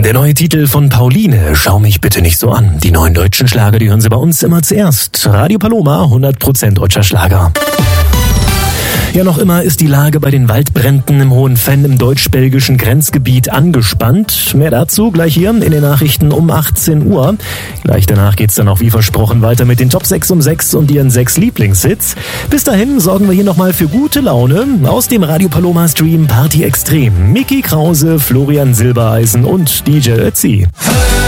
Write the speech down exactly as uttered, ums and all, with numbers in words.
Der neue Titel von Pauline, Schau mich bitte nicht so an. Die neuen deutschen Schlager, die hören Sie bei uns immer zuerst. Radio Paloma, hundert Prozent deutscher Schlager. Ja, noch immer ist die Lage bei den Waldbränden im Hohenfenn im deutsch-belgischen Grenzgebiet angespannt. Mehr dazu gleich hier in den Nachrichten um achtzehn Uhr. Gleich danach geht's dann auch wie versprochen weiter mit den Top sechs um sechs und ihren sechs Lieblingshits. Bis dahin sorgen wir hier nochmal für gute Laune aus dem Radio Paloma Stream Party Extrem. Micky Krause, Florian Silbereisen und D J Ötzi.